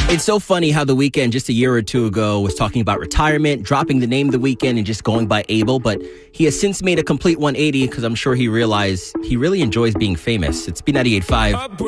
It's so funny how The Weeknd just a year or two ago was talking about retirement, dropping the name The Weeknd and just going by Abel. But he has since made a complete 180 because I'm sure he realized he really enjoys being famous. It's B98.5.